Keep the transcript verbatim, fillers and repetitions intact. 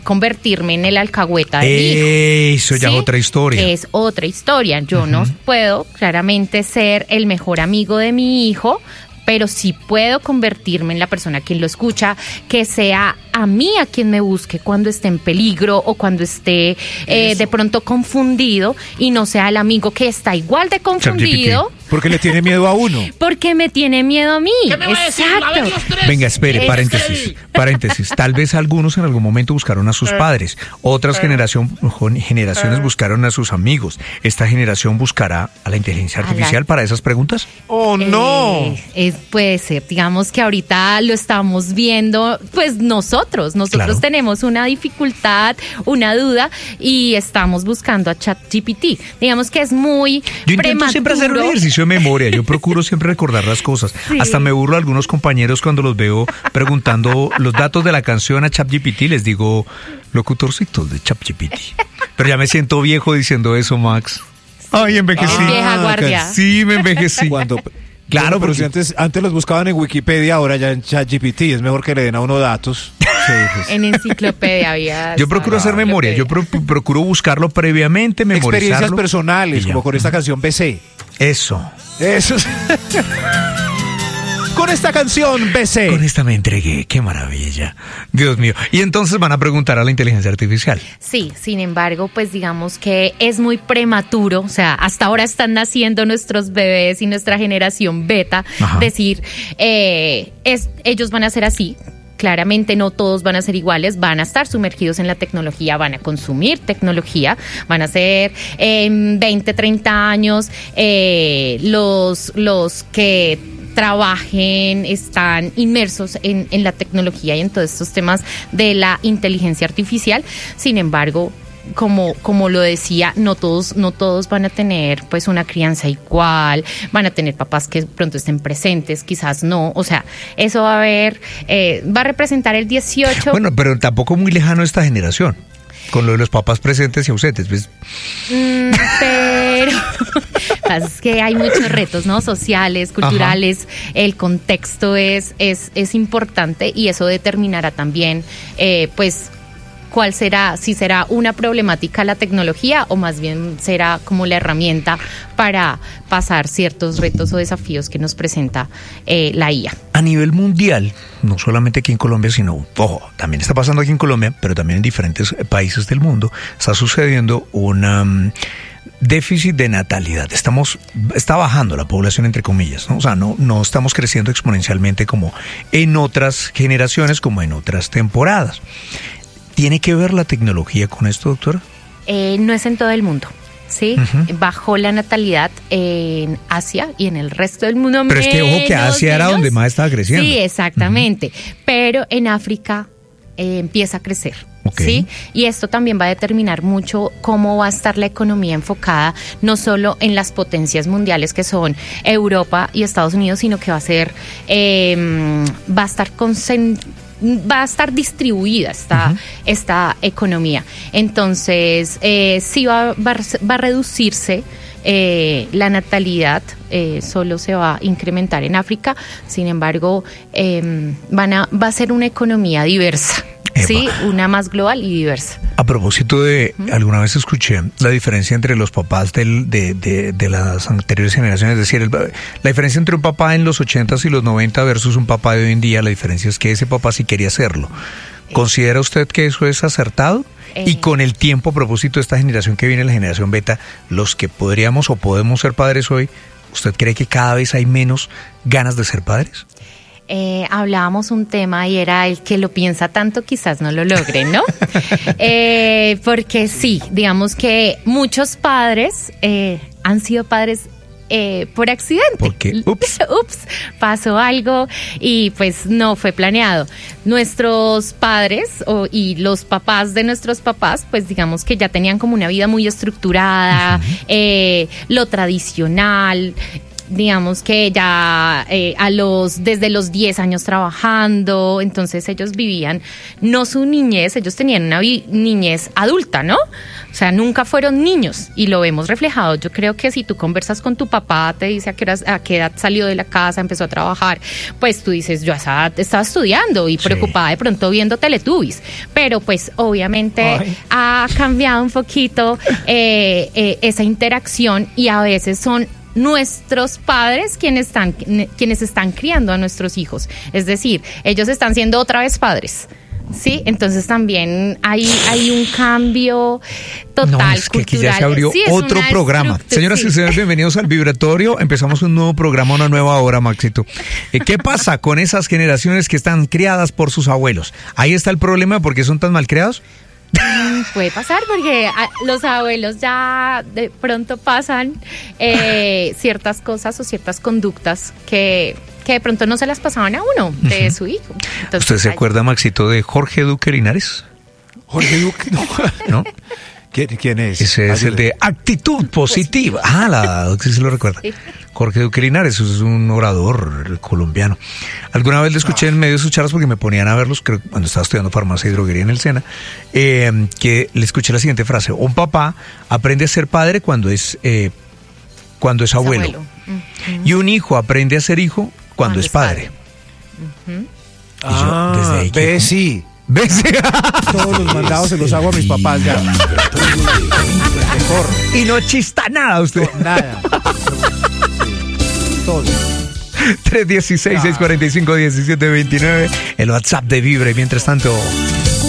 convertirme en el alcahueta de mi hijo. Eso ya ¿sí? es otra historia. Es otra historia. Yo uh-huh. no puedo claramente ser el mejor amigo de mi hijo, pero sí puedo convertirme en la persona quien lo escucha, que sea a mí a quien me busque cuando esté en peligro o cuando esté eh, de pronto confundido, y no sea el amigo que está igual de confundido. Porque le tiene miedo a uno. Porque me tiene miedo a mí. ¿Qué me va a decir? A ver, los tres. Venga, espere, Es paréntesis, paréntesis. Tal vez algunos en algún momento buscaron a sus padres, otras generación, generaciones buscaron a sus amigos. ¿Esta generación buscará a la inteligencia artificial para esas preguntas? ¡Oh, no! Eh, es, puede ser, digamos que ahorita lo estamos viendo, pues nosotros, nosotros claro. tenemos una dificultad, una duda, y estamos buscando a ChatGPT. Digamos que es muy Yo intento prematuro. siempre hacer un ejercicio de memoria, yo procuro siempre recordar las cosas. Sí. Hasta me burlo a algunos compañeros cuando los veo preguntando los datos de la canción a ChatGPT, les digo, locutorcitos de ChatGPT. Pero ya me siento viejo diciendo eso, Max. Ay, envejecí. Ah, vieja guardia. Sí, me envejecí. Cuando... Claro, bueno, pero porque... si antes, antes los buscaban en Wikipedia, ahora ya en ChatGPT, es mejor que le den a uno datos. Sí, pues. En enciclopedia había... Yo procuro hacer memoria, yo pro- procuro buscarlo previamente, memorizarlo. Experiencias personales, como con esta canción B C. Eso. Eso. Con esta canción B C. Con esta me entregué, qué maravilla. Dios mío. Y entonces van a preguntar a la inteligencia artificial. Sí, sin embargo, pues digamos que es muy prematuro, o sea, hasta ahora están naciendo nuestros bebés y nuestra generación beta. Ajá. Decir, eh, es, ellos van a ser así. Claramente no todos van a ser iguales, van a estar sumergidos en la tecnología, van a consumir tecnología, van a ser en veinte, treinta años eh, los, los que trabajen, están inmersos en, en la tecnología y en todos estos temas de la inteligencia artificial. Sin embargo, como como lo decía, no todos no todos van a tener pues una crianza igual, van a tener papás que pronto estén presentes, quizás no, o sea, eso va a haber eh, va a representar el dieciocho. Bueno, pero tampoco muy lejano esta generación, con lo de los papás presentes y ausentes, ¿ves? Mm, pero es que hay muchos retos, ¿no? Sociales, culturales. Ajá. El contexto es es es importante y eso determinará también eh, pues cuál será, si será una problemática la tecnología o más bien será como la herramienta para pasar ciertos retos o desafíos que nos presenta eh, la I A. A nivel mundial, no solamente aquí en Colombia, sino, ojo, también está pasando aquí en Colombia, pero también en diferentes países del mundo, está sucediendo una um, déficit de natalidad. Estamos, está bajando la población, entre comillas, ¿no? O sea, no, no estamos creciendo exponencialmente como en otras generaciones, como en otras temporadas. ¿Tiene que ver la tecnología con esto, doctora? Eh, no es en todo el mundo, ¿sí? Uh-huh. Bajó la natalidad en Asia y en el resto del mundo. Pero es que ojo que Asia menos, era donde más estaba creciendo. Sí, exactamente. Uh-huh. Pero en África eh, empieza a crecer. Okay. ¿Sí? Y esto también va a determinar mucho cómo va a estar la economía enfocada no solo en las potencias mundiales que son Europa y Estados Unidos, sino que va a ser eh, va a estar concentrada va a estar distribuida esta, uh-huh. esta economía. Entonces, eh, sí va, va, va a reducirse eh, la natalidad, eh, solo se va a incrementar en África. Sin embargo, eh, van a, va a ser una economía diversa. Eva. Sí, una más global y diversa. A propósito de, uh-huh. alguna vez escuché la diferencia entre los papás del, de, de, de las anteriores generaciones, es decir, el, la diferencia entre un papá en los ochentas y los noventa versus un papá de hoy en día, la diferencia es que ese papá sí quería hacerlo. ¿Considera usted que eso es acertado? Eh. Y con el tiempo, a propósito de esta generación que viene, la generación beta, los que podríamos o podemos ser padres hoy, ¿usted cree que cada vez hay menos ganas de ser padres? Eh, hablábamos un tema y era el que lo piensa tanto quizás no lo logre, ¿no? eh, porque sí, digamos que muchos padres eh, han sido padres eh, por accidente. Porque, ups. ups, pasó algo y pues no fue planeado. Nuestros padres o, y los papás de nuestros papás, pues digamos que ya tenían como una vida muy estructurada, uh-huh. eh, lo tradicional. digamos que ya eh, a los desde los diez años trabajando, entonces ellos vivían no su niñez, ellos tenían una vi- niñez adulta, ¿no? O sea, nunca fueron niños y lo vemos reflejado. Yo creo que si tú conversas con tu papá, te dice a qué, horas, a qué edad salió de la casa, empezó a trabajar, pues tú dices, yo a esa edad estaba estudiando y Sí. preocupada de pronto viendo Teletubbies, pero pues obviamente Ay. ha cambiado un poquito eh, eh, esa interacción y a veces son nuestros padres quienes están, quienes están criando a nuestros hijos. Es decir, ellos están siendo otra vez padres. Sí, entonces también hay, hay un cambio total. No, es que aquí ya se cultural. abrió Sí, es otro una programa. estructu- Señoras sí. y señores, bienvenidos al Vibratorio. Empezamos un nuevo programa, una nueva hora, Maxito. Eh, ¿Qué pasa con esas generaciones que están criadas por sus abuelos? Ahí está el problema, ¿por qué son tan mal criados? Mm, Puede pasar porque a- los abuelos ya de pronto pasan eh, ciertas cosas o ciertas conductas que, que de pronto no se las pasaban a uno de su hijo. Entonces, ¿Usted se ay, acuerda, Maxito, de Jorge Duque Linares? Jorge Duque, no. ¿No? ¿Quién, quién es? Ese es el Ayude. de actitud positiva. Ah, la sí se lo recuerda. Sí. Jorge Duque Linares es un orador colombiano. Alguna vez le escuché en medio de sus charlas porque me ponían a verlos, creo, cuando estaba estudiando farmacia y droguería en el SENA, eh, que le escuché la siguiente frase: un papá aprende a ser padre cuando es eh, cuando es abuelo, abuelo. Ujú. y un hijo aprende a ser hijo cuando, es padre. Ujú. Y yo, desde Ah, ahí, ve, ¿qué- sí. ¿Ves? Todos los mandados se los hago a mis papás ya. Mejor. Y no chista nada usted. Nada. Todo. tres uno seis, seis cuatro cinco, uno siete dos nueve, el WhatsApp de Vibra. Y mientras tanto...